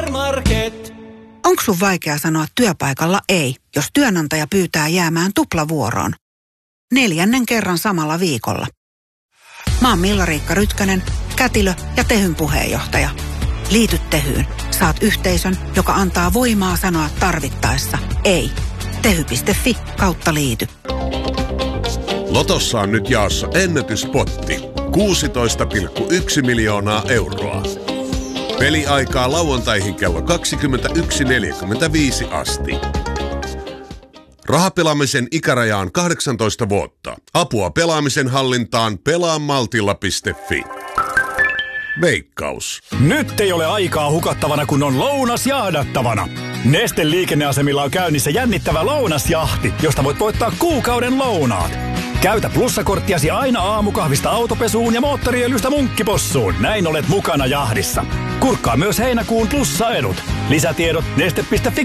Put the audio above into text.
Supermarket. Onko sun vaikea sanoa työpaikalla ei, jos työnantaja pyytää jäämään tuplavuoroon? 4. kerran samalla viikolla. Mä oon Milla-Riikka Rytkönen, kätilö ja Tehyn puheenjohtaja. Liity Tehyyn. Saat yhteisön, joka antaa voimaa sanoa tarvittaessa ei. Tehy.fi/liity. Lotossa on nyt jaossa ennätyspotti. 16,1 miljoonaa euroa. Peliaikaa lauantaihin kello 21.45 asti. Rahapelaamisen ikäraja on 18 vuotta. Apua pelaamisen hallintaan pelaamaltilla.fi. Veikkaus. Nyt ei ole aikaa hukattavana, kun on lounas jahdattavana. Nesteen liikenneasemilla on käynnissä jännittävä lounasjahti, josta voit voittaa kuukauden lounaat. Käytä plussakorttiasi aina aamukahvista autopesuun ja moottoriöljystä munkkipossuun. Näin olet mukana jahdissa. Kurkkaa myös heinäkuun plussaedut. Lisätiedot neste.fi